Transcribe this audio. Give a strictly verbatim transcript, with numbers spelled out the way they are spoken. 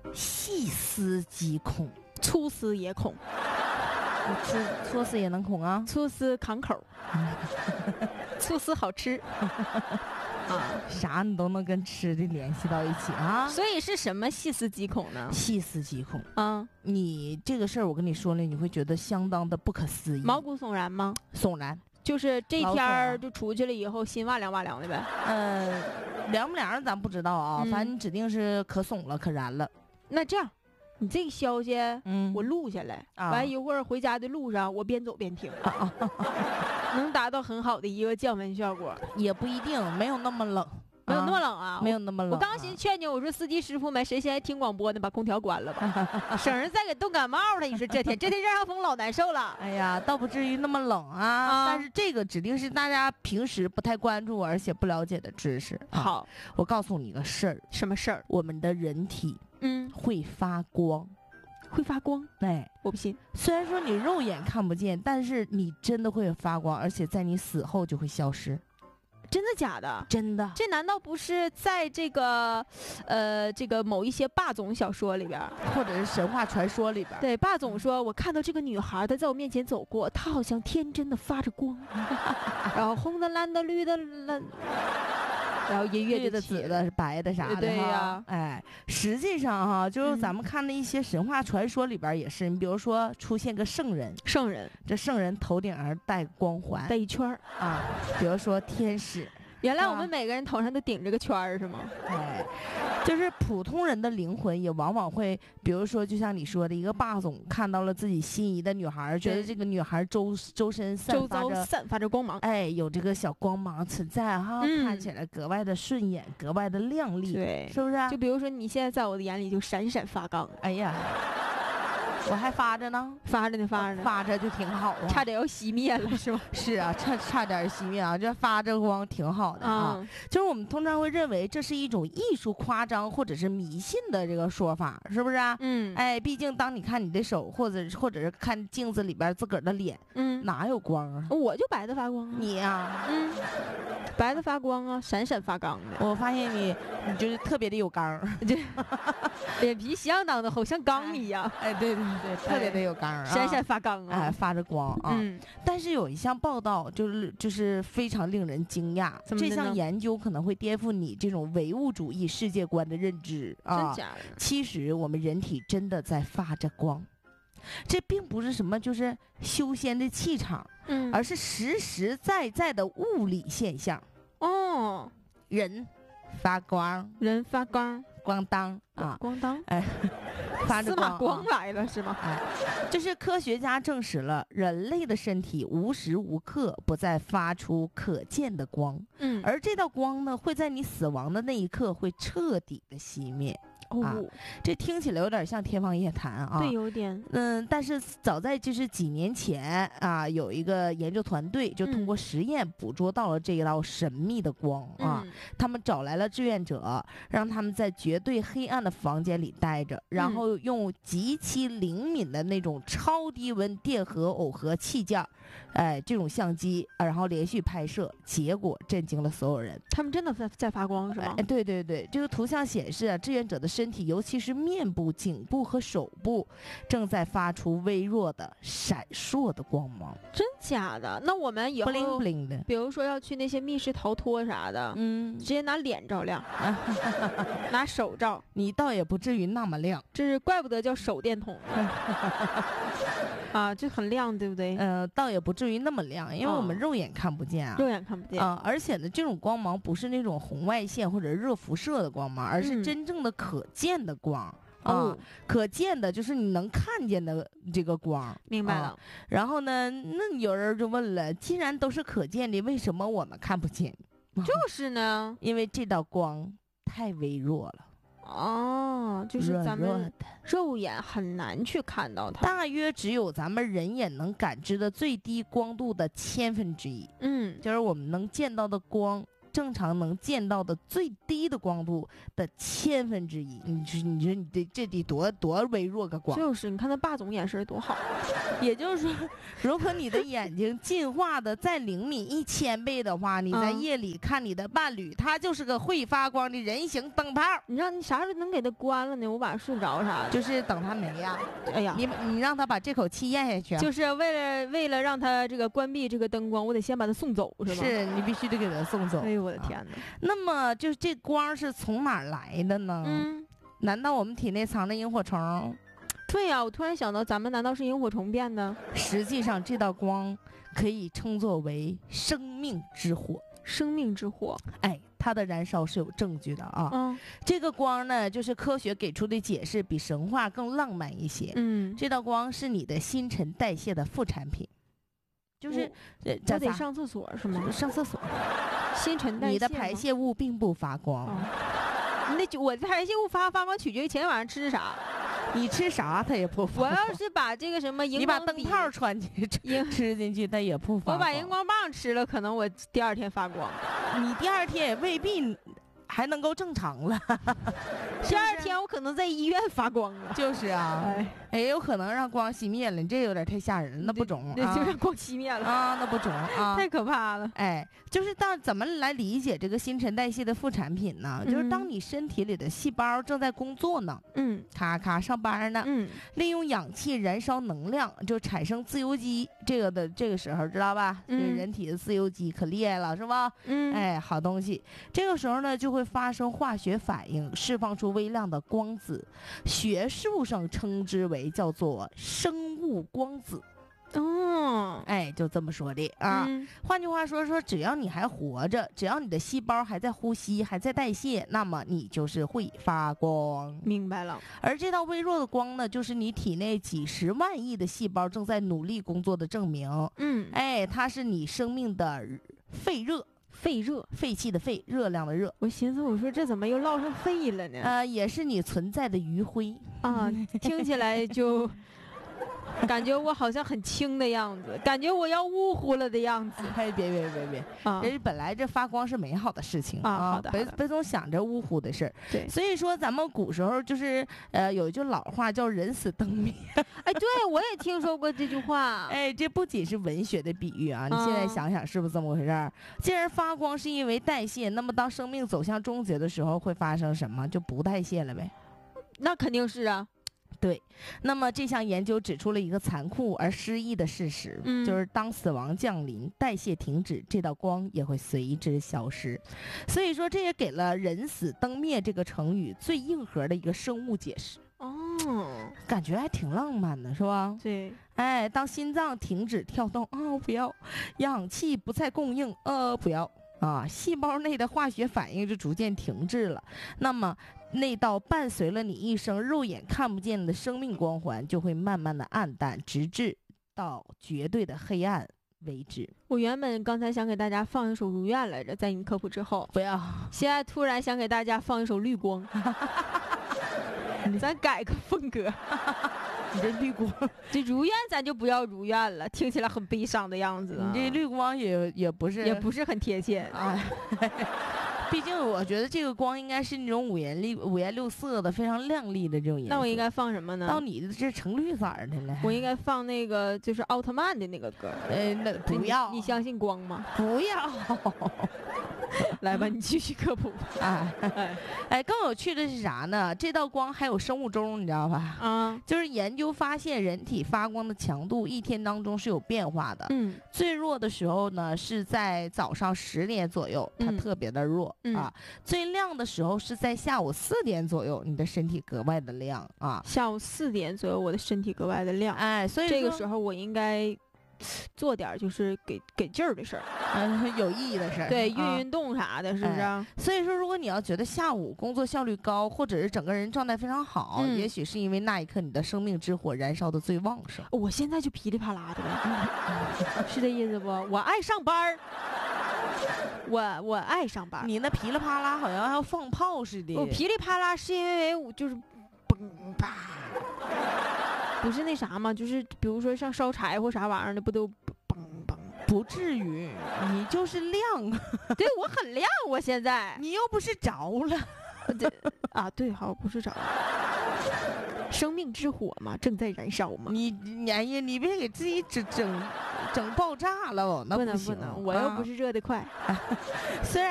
细思极恐， 粗思也恐， 吃搓丝也能恐啊， 粗丝扛口，粗丝好吃啊， 啥你都能跟吃的联系到一起啊。 所以是什么细思极恐呢？ 细思极恐啊， 你这个事儿我跟你说了，你会觉得相当的不可思议， 毛骨悚然吗？ 悚然， 就是这天儿就出去了以后心哇凉哇凉的呗。 呃，凉不凉咱不知道啊， 嗯、 反正你指定是可悚了可燃了。 那这样，你这个消息， 嗯， 我录下来， 啊、 完一会儿回家的路上我边走边听，啊、能达到很好的一个降温效果。 也不一定，没有那么冷。 没有那么冷啊， 啊、没有那么冷、啊。 我刚寻思劝你，我说司机师傅们，谁现在听广播呢？把空调关了吧，省着再给冻感冒了。你说这天这天热上风老难受了。 哎呀，倒不至于那么冷啊，啊但是这个指定是大家平时不太关注而且不了解的知识。啊、 好， 我告诉你个事儿。 什么事儿？ 我们的人体嗯会发光， 会发光。 哎， 我不信。 虽然说你肉眼看不见，但是你真的会发光，而且在你死后就会消失。 真的假的？ 真的。 这难道不是在这个，呃，这个某一些霸总小说里边， 或者是神话传说里边？ 对，霸总说，我看到这个女孩，她在我面前走过，她好像天真的发着光，然后红的、蓝的、绿的、蓝，然后音乐绿的、紫的、白的啥的。 对呀、啊， 哎，实际上哈，就是咱们看的一些神话传说里边也是，你比如说出现个圣人， 圣人， 这圣人头顶上戴光环， 戴一圈儿啊，比如说天使。 原来我们每个人头上都顶着个圈儿是吗？ 哎，就是普通人的灵魂也往往会，比如说就像你说的，一个霸总看到了自己心仪的女孩，觉得这个女孩周周身散发着散发着光芒， 哎，有这个小光芒存在哈、嗯，看起来格外的顺眼，格外的亮丽， 对， 是不是、啊？ 就比如说你现在在我的眼里就闪闪发光， 哎呀。我还发着呢， 发着呢，发着， 发着就挺好啊， 差点要熄灭了，是吗？ 是啊，差差点熄灭啊，这发着光挺好的啊。嗯、就是我们通常会认为这是一种艺术夸张或者是迷信的这个说法，是不是啊？ 嗯， 哎，毕竟当你看你的手，或者或者是看镜子里边自个儿的脸， 嗯， 哪有光啊？ 我就白的发光啊。 你呀、啊， 嗯，白的发光啊，闪闪发光的。 我发现你，你就是特别的有刚， 这脸皮相当的厚，像钢一样。 哎，对对对，特别的有刚啊， 闪闪发光啊， 哎，发着光啊。 嗯， 但是有一项报道就是就是非常令人惊讶，这项研究可能会颠覆你这种唯物主义世界观的认知啊。 真假的？ 其实我们人体真的在发着光，这并不是什么就是修仙的气场， 嗯， 而是实实在在的物理现象。 哦， 人发光， 人发光， 咣当啊， 咣当， 哎，发着光， 司马光来了是吗？ 哎，就是科学家证实了人类的身体无时无刻不在发出可见的光， 嗯， 而这道光呢，会在你死亡的那一刻会彻底的熄灭。 哦、 啊，这听起来有点像天方夜谭啊。 对，有点。 嗯，但是早在就是几年前啊，有一个研究团队就通过实验捕捉到了这一道神秘的光、 嗯、 啊。他们找来了志愿者，让他们在绝对黑暗的房间里待着，然后用极其灵敏的那种超低温电荷耦合器件，哎，这种相机，啊、然后连续拍摄，结果震惊了所有人。 他们真的在在发光是吗？ 哎，对对对，这个图像显示啊，志愿者的身体，尤其是面部、颈部和手部，正在发出微弱的闪烁的光芒。 真假的？那我们以后 bling bling 的， 比如说要去那些密室逃脱啥的， 嗯， 直接拿脸照亮，拿手照， 你倒也不至于那么亮。 这是怪不得叫手电筒啊，就很亮，对不对？ 呃，倒也不至于那么亮，因为我们肉眼看不见啊， 肉眼看不见啊、呃。而且呢，这种光芒不是那种红外线或者热辐射的光芒，而是真正的可见的光。 嗯啊、 哦， 可见的就是你能看见的这个光， 明白了、 啊。然后呢，那有人就问了，既然都是可见的，为什么我们看不见？ 就是呢， 因为这道光太微弱了。 哦，就是咱们弱弱肉眼很难去看到它， 大约只有咱们人眼能感知的最低光度的千分之一。 嗯， 就是我们能见到的光正常能见到的最低的光度的千分之一。你说，你说你这这得多多微弱个光？ 就是，你看他霸总眼神多好。 也就是说，如果你的眼睛进化的再灵敏一千倍的话，你在夜里看你的伴侣，他就是个会发光的人形灯泡。 你让你啥时候能给他关了呢？我晚上睡不着啥的。 就是等他没呀。 哎呀， 你你让他把这口气咽下去。 就是为了为了让他这个关闭这个灯光，我得先把他送走，是吧？ 是你必须得给他送走。 哎呦我的天哪！ 啊、那么就是这光是从哪儿来的呢？ 嗯， 难道我们体内藏着萤火虫？ 对呀、啊，我突然想到，咱们难道是萤火虫变的？ 实际上，这道光可以称作为生命之火。 生命之火， 哎，它的燃烧是有证据的啊。 嗯， 这个光呢，就是科学给出的解释比神话更浪漫一些。 嗯， 这道光是你的新陈代谢的副产品，就是呃，我得上厕所是吗？ 上厕所， 新陈代谢， 你的排泄物并不发光。 哦、那就我的排泄物发发光取决于前天晚上吃啥。 你吃啥它也不发光。 我要是把这个什么荧光， 你把灯泡穿进去吃进去，它也不发光。 我把荧光棒吃了，可能我第二天发光。 你第二天也未必还能够正常了。 第二天我可能在医院发光了。 就是啊，哎，也有可能让光熄灭了。你这有点太吓人了，那不中。 对，就让光熄灭了啊，那不中啊， 太可怕了。 哎，就是当怎么来理解这个新陈代谢的副产品呢？ 嗯、 就是当你身体里的细胞正在工作呢， 嗯， 咔咔上班呢， 嗯， 利用氧气燃烧能量，就产生自由基。这个的这个时候知道吧？嗯，这人体的自由基可厉害了，是吧？ 嗯， 哎，好东西。这个时候呢，就会发生化学反应，释放出微量的光子，学术上称之为叫做生物光子。 哦， 哎，就这么说的啊。 嗯、 换句话说，说只要你还活着，只要你的细胞还在呼吸，还在代谢，那么你就是会发光。 明白了。 而这道微弱的光呢，就是你体内几十万亿的细胞正在努力工作的证明。 嗯， 哎，它是你生命的肺热。 肺热， 废气的废，热量的热。 我寻思，我说这怎么又落上肺了呢？ 呃，也是你存在的余晖啊，听起来就感觉我好像很轻的样子，感觉我要呜呼了的样子。 哎，别别别别，啊！人本来这发光是美好的事情啊，好的， 别别总想着呜呼的事儿。 对， 所以说咱们古时候就是呃有一句老话叫人死灯灭。 哎，对我也听说过这句话。 哎，这不仅是文学的比喻啊，你现在想想是不是这么回事儿？既然发光是因为代谢，那么当生命走向终结的时候会发生什么？就不代谢了呗？ 那肯定是啊。 对，那么这项研究指出了一个残酷而诗意的事实， 嗯、 就是当死亡降临，代谢停止，这道光也会随之消失。所以说，这也给了“人死灯灭”这个成语最硬核的一个生物解释。 哦， 感觉还挺浪漫的，是吧？ 对， 哎，当心脏停止跳动，哦，不要；氧气不再供应，呃，不要啊，细胞内的化学反应就逐渐停滞了。那么，那道伴随了你一生、肉眼看不见的生命光环就会慢慢的暗淡，直至到绝对的黑暗为止。 我原本刚才想给大家放一首《如愿》来着，在你科普之后， 不要。 现在突然想给大家放一首《绿光》。咱改个风格。 你这绿光， 这如愿咱就不要如愿了，听起来很悲伤的样子。 你这绿光也也不是， 也不是很贴切啊。毕竟我觉得这个光应该是那种五颜六五颜六色的，非常亮丽的这种颜色。 那我应该放什么呢？ 到你的这成绿色的了。 我应该放那个就是奥特曼的那个歌。 呃，那不要。 你, 你相信光吗？ 不要。 来吧，你继续科普。 哎哎哎，更有趣的是啥呢？这道光还有生物钟，你知道吧？ 啊， 就是研究发现人体发光的强度一天当中是有变化的。 嗯， 最弱的时候呢是在早上十点左右，它特别的弱、 嗯、 啊。最亮的时候是在下午四点左右，你的身体格外的亮啊。 下午四点左右，我的身体格外的亮。 哎，所以这个时候我应该做点就是给给劲儿的事儿， 嗯，有意义的事儿， 对，运运动啥的，啊、是不是、 哎？所以说，如果你要觉得下午工作效率高，或者是整个人状态非常好， 嗯、 也许是因为那一刻你的生命之火燃烧的最旺盛。 我现在就噼里啪啦的了，是这意思不？我爱上班儿，我我爱上班。 你那噼里啪啦好像要放炮似的。 我噼里啪啦是因为我就是嘣啪。不是那啥嘛，就是比如说像烧柴或啥玩意儿的，不都嘣嘣不至于，你就是亮， 对我很亮，我现在你又不是着了。 对啊，对，好，不是着了，生命之火嘛，正在燃烧嘛。 你你哎呀，你别给自己整整整爆炸了，那不能行不能，我又不是热得快。 虽然。